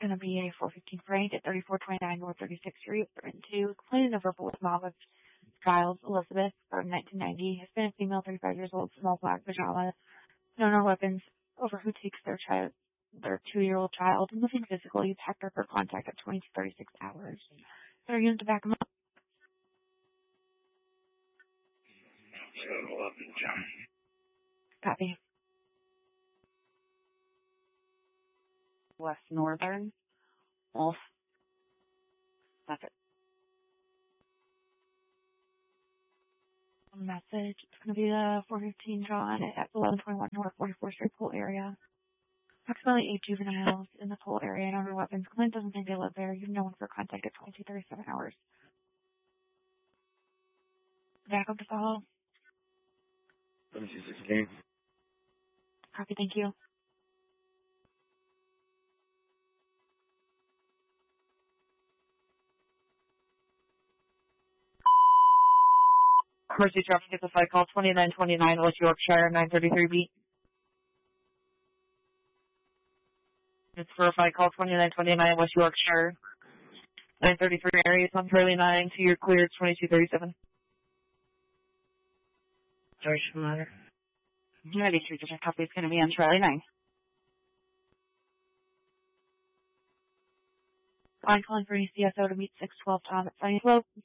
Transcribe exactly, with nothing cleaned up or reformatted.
going to be a four fifteen Frank at thirty-four twenty-nine North thirty-sixth Street, written to complaining of verbal with mom of Giles Elizabeth, born nineteen ninety, Hispanic female, thirty-five years old, small black pajamas, no no weapons, over who takes their child, their two-year-old child, and nothing physical. You packed her for contact at twenty to thirty-six hours. So are you going to back him up? So, up and John. Copy. West Northern. Wolf. That's it. Message. It's going to be the four fifteen John at eleven twenty-one North forty-fourth Street pool area. Approximately eight juveniles in the pool area and under weapons. Clint doesn't think they live there. You have no one for contact at twenty to thirty-seven hours. Backup to follow. twenty-two sixteen. Copy, thank you. Mercy Traffic gets a flight call twenty-nine twenty-nine West Yorkshire, nine thirty-three B. It's for a flight call twenty-nine twenty-nine West Yorkshire, nine thirty-three area, on Charlie nine, to your clear, it's twenty-two thirty-seven. George Mother. ninety-three percent copy is going to be on Charlie nine. I'm calling for an E C S O to meet six twelve Tom at Sunny Slope.